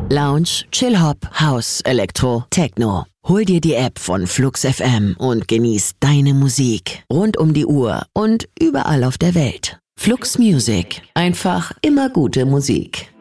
Lounge, Chill-Hop, House, Elektro, Techno. Hol dir die App von Flux FM und genieß deine Musik rund um die Uhr und überall auf der Welt. Flux Music. Einfach immer gute Musik.